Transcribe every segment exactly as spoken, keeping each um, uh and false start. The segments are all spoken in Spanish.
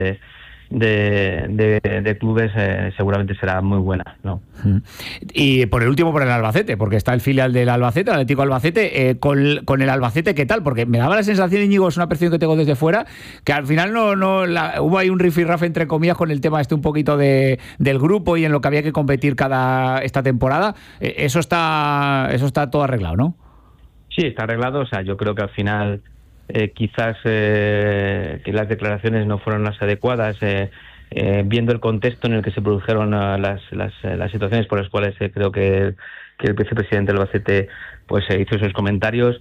de, de, de, de clubes eh, seguramente será muy buena, ¿no? Y por el último, por el Albacete, porque está el filial del Albacete, el Atlético Albacete, eh, con, con el Albacete, ¿qué tal? Porque me daba la sensación, Íñigo, es una percepción que tengo desde fuera, que al final no, no la, hubo ahí un rifirrafe entre comillas con el tema este un poquito de, del grupo y en lo que había que competir cada esta temporada. Eh, eso está eso está todo arreglado, ¿no? Sí, está arreglado. O sea, yo creo que al final eh, quizás eh, que las declaraciones no fueron las adecuadas, eh, eh, viendo el contexto en el que se produjeron uh, las, las, uh, las situaciones por las cuales eh, creo que, que el vicepresidente del Albacete pues eh, hizo esos comentarios.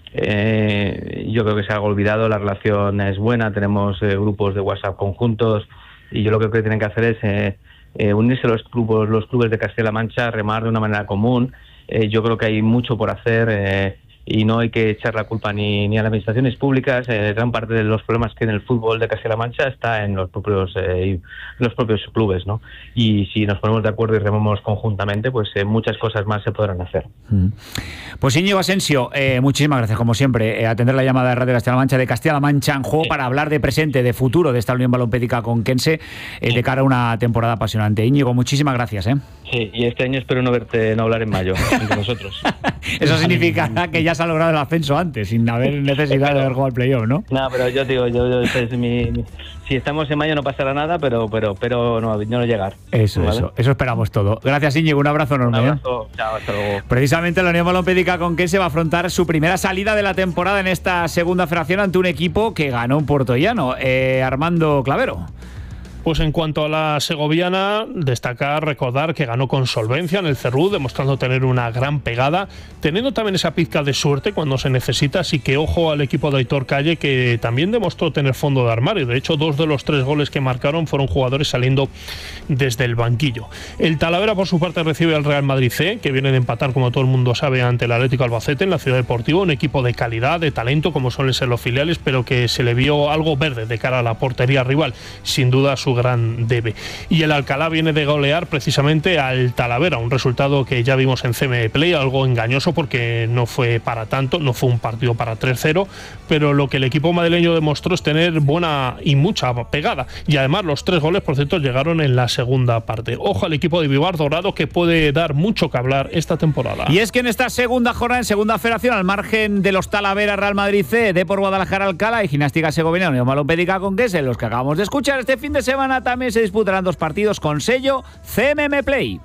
Eh, yo creo que se ha olvidado, la relación es buena, tenemos eh, grupos de WhatsApp conjuntos y yo lo que creo que tienen que hacer es eh, eh, unirse los clubes, los clubes de Castilla-La Mancha, remar de una manera común. Eh, yo creo que hay mucho por hacer eh, y no hay que echar la culpa ni, ni a las administraciones públicas. Eh, gran parte de los problemas que tiene el fútbol de Castilla-La Mancha está en los propios eh, los propios clubes, ¿no? Y si nos ponemos de acuerdo y remamos conjuntamente, pues eh, muchas cosas más se podrán hacer. Pues Íñigo Asensio, eh, muchísimas gracias, como siempre, eh, atender la llamada de Radio Castilla-La Mancha de Castilla-La Mancha en juego, sí, para hablar de presente, de futuro de esta Unión Balompédica Conquense, eh, sí, de cara a una temporada apasionante. Íñigo, muchísimas gracias. ¿eh? Sí, y este año espero no verte no hablar en mayo entre nosotros. Eso significa que ya se ha logrado el ascenso antes, sin haber necesidad de haber jugado el playoff, ¿no? No, pero yo digo, yo, yo es mi, mi, si estamos en mayo no pasará nada, pero pero pero no, no llegar. Eso, ¿vale? eso, eso esperamos todo. Gracias, Íñigo, un abrazo enorme. Un abrazo, ¿eh? Chao, hasta luego. Precisamente la Unión Balompédica Conquense va a afrontar su primera salida de la temporada en esta segunda federación ante un equipo que ganó en Puertollano. Eh, Armando Clavero. Pues en cuanto a la segoviana, destacar, recordar que ganó con solvencia en el Cerrú, demostrando tener una gran pegada, teniendo también esa pizca de suerte cuando se necesita, así que ojo al equipo de Aitor Calle, que también demostró tener fondo de armario. De hecho, dos de los tres goles que marcaron fueron jugadores saliendo desde el banquillo. El Talavera, por su parte, recibe al Real Madrid C, que viene de empatar, como todo el mundo sabe, ante el Atlético Albacete en la Ciudad Deportiva, un equipo de calidad, de talento, como suelen ser los filiales, pero que se le vio algo verde de cara a la portería rival, sin duda su gran debe. Y el Alcalá viene de golear precisamente al Talavera, un resultado que ya vimos en C M Play, algo engañoso porque no fue para tanto, no fue un partido para tres cero, pero lo que el equipo madrileño demostró es tener buena y mucha pegada, y además los tres goles, por cierto, llegaron en la segunda parte. Ojo al equipo de Vivar Dorado, que puede dar mucho que hablar esta temporada. Y es que en esta segunda jornada, en segunda federación, al margen de los Talavera, Real Madrid C, Depor Guadalajara, Alcalá y Gimnástica Segoviana, Unión Balompédica Conquense, los que acabamos de escuchar, este fin de semana también se disputarán dos partidos con sello C M M Play.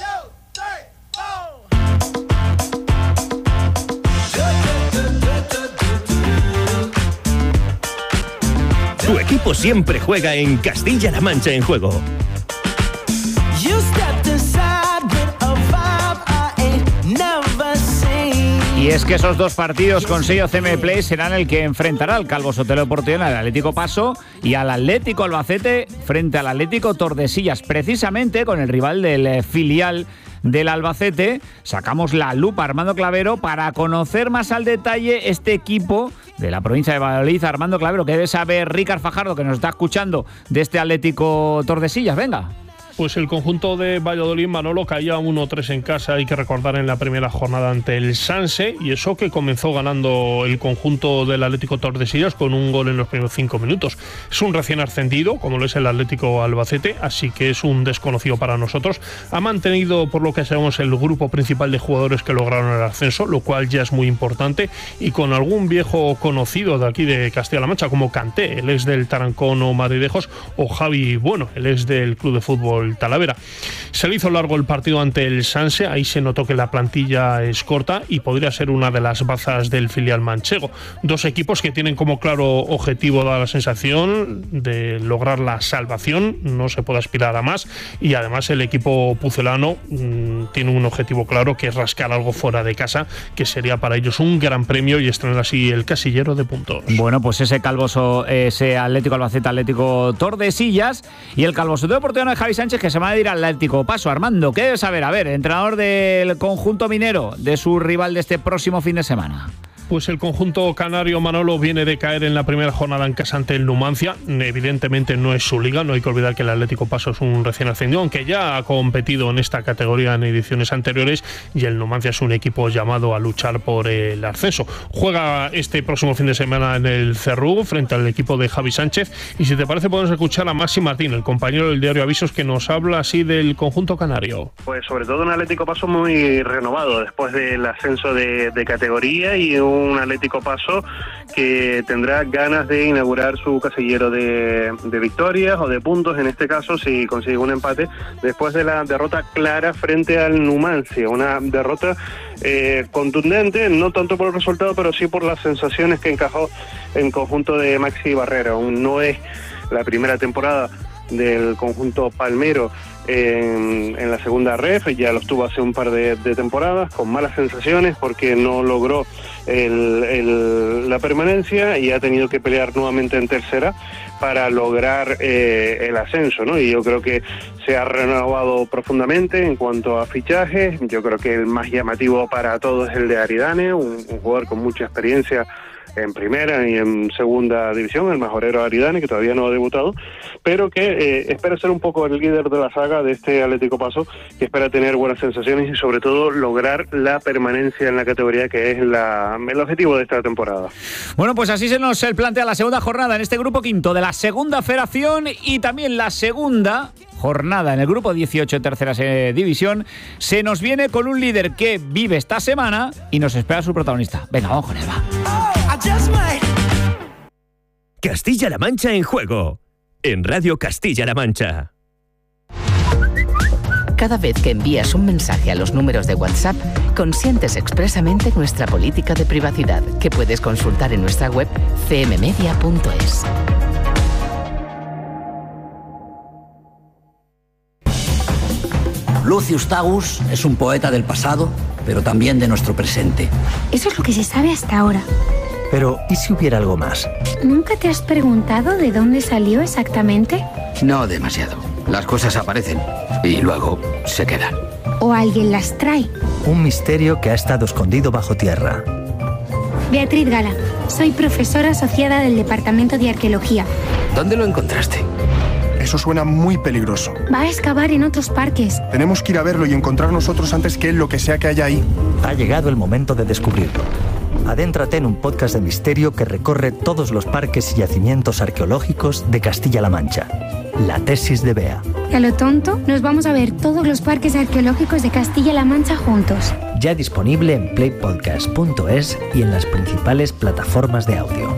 Tu equipo siempre juega en Castilla-La Mancha en juego. Y es que esos dos partidos con sello C M Play serán el que enfrentará al Calvo Sotelo de Portollano, al Atlético Paso, y al Atlético Albacete frente al Atlético Tordesillas. Precisamente con el rival del filial del Albacete sacamos la lupa, Armando Clavero, para conocer más al detalle este equipo de la provincia de Valladolid. Armando Clavero, que debe saber Ricard Fajardo, que nos está escuchando, de este Atlético Tordesillas. Venga. Pues el conjunto de Valladolid, Manolo, caía uno tres en casa, hay que recordar, en la primera jornada ante el Sanse, y eso que comenzó ganando el conjunto del Atlético Tordesillas con un gol en los primeros cinco minutos. Es un recién ascendido, como lo es el Atlético Albacete, así que es un desconocido para nosotros. Ha mantenido, por lo que sabemos, el grupo principal de jugadores que lograron el ascenso, lo cual ya es muy importante, y con algún viejo conocido de aquí de Castilla-La Mancha, como Kanté, él es del Tarancón o Madridejos, o Javi Bueno, él es del Club de Fútbol Talavera. Se le hizo largo el partido ante el Sanse, ahí se notó que la plantilla es corta y podría ser una de las bazas del filial manchego. Dos equipos que tienen como claro objetivo, da la sensación, de lograr la salvación, no se puede aspirar a más, y además el equipo pucelano mmm, tiene un objetivo claro, que es rascar algo fuera de casa, que sería para ellos un gran premio y estrenar así el casillero de puntos. Bueno, pues ese Calvoso, ese Atlético Albacete, Atlético Tordesillas, y el Calvo Sotelo de Portollano de Javi Sánchez, que se va a ir al Atlético Paso. Armando, ¿qué debes saber? A ver, entrenador del conjunto minero, de su rival de este próximo fin de semana. Pues el conjunto canario, Manolo, viene de caer en la primera jornada en casa ante el Numancia. Evidentemente no es su liga, no hay que olvidar que el Atlético Paso es un recién ascendido, aunque ya ha competido en esta categoría en ediciones anteriores, y el Numancia es un equipo llamado a luchar por el ascenso. Juega este próximo fin de semana en el Cerrugo frente al equipo de Javi Sánchez, y si te parece podemos escuchar a Maxi Martín, el compañero del diario Avisos, que nos habla así del conjunto canario. Pues sobre todo un Atlético Paso muy renovado después del ascenso de, de categoría, y un Atlético Paso que tendrá ganas de inaugurar su casillero de, de victorias o de puntos, en este caso si consigue un empate, después de la derrota clara frente al Numancia, una derrota eh, contundente, no tanto por el resultado, pero sí por las sensaciones que encajó en conjunto de Maxi Barrera. No es la primera temporada del conjunto palmero en, en la segunda ref, ya lo estuvo hace un par de, de temporadas con malas sensaciones porque no logró el, el, la permanencia, y ha tenido que pelear nuevamente en tercera para lograr eh, el ascenso, ¿no? Y yo creo que se ha renovado profundamente en cuanto a fichajes. Yo creo que el más llamativo para todos es el de Aridane, un, un jugador con mucha experiencia en primera y en segunda división, el majorero Aridane, que todavía no ha debutado, pero que eh, espera ser un poco el líder de la saga de este Atlético Paso, que espera tener buenas sensaciones y sobre todo lograr la permanencia en la categoría, que es la, el objetivo de esta temporada. Bueno, pues así se nos plantea la segunda jornada en este grupo quinto de la segunda federación, y también la segunda jornada en el grupo dieciocho de tercera división. Se nos viene con un líder que vive esta semana y nos espera su protagonista. Venga, vamos con él, va. Castilla-La Mancha en juego, en Radio Castilla-La Mancha. Cada vez que envías un mensaje a los números de WhatsApp, consientes expresamente nuestra política de privacidad, que puedes consultar en nuestra web c m media punto es. Lucius Tagus es un poeta del pasado, pero también de nuestro presente. Eso es lo que se sabe hasta ahora. Pero, ¿y si hubiera algo más? ¿Nunca te has preguntado de dónde salió exactamente? No demasiado. Las cosas aparecen y luego se quedan. ¿O alguien las trae? Un misterio que ha estado escondido bajo tierra. Beatriz Gala, soy profesora asociada del Departamento de Arqueología. ¿Dónde lo encontraste? Eso suena muy peligroso. Va a excavar en otros parques. Tenemos que ir a verlo y encontrar nosotros antes que él lo que sea que haya ahí. Ha llegado el momento de descubrirlo. Adéntrate en un podcast de misterio que recorre todos los parques y yacimientos arqueológicos de Castilla-La Mancha. La tesis de Bea. Y a lo tonto, nos vamos a ver todos los parques arqueológicos de Castilla-La Mancha juntos. Ya disponible en play podcast punto es y en las principales plataformas de audio.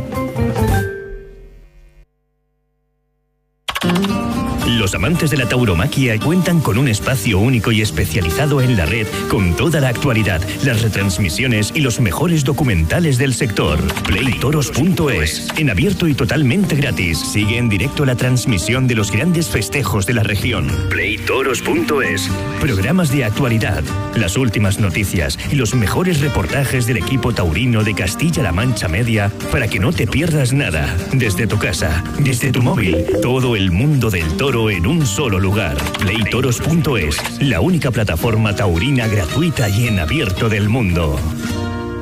Los amantes de la tauromaquia cuentan con un espacio único y especializado en la red, con toda la actualidad, las retransmisiones y los mejores documentales del sector. play toros punto es, en abierto y totalmente gratis. Sigue en directo la transmisión de los grandes festejos de la región. play toros punto es, programas de actualidad, las últimas noticias y los mejores reportajes del equipo taurino de Castilla-La Mancha Media, para que no te pierdas nada. Desde tu casa, desde tu móvil, todo el mundo del toro en un solo lugar. play toros punto es, la única plataforma taurina gratuita y en abierto del mundo.